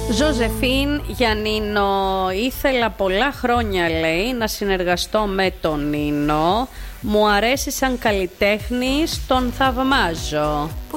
Ζωζεφίν για Νίνο. Ήθελα πολλά χρόνια, λέει, να συνεργαστώ με τον Νίνο. Μου αρέσει σαν καλλιτέχνης, τον θαυμάζω.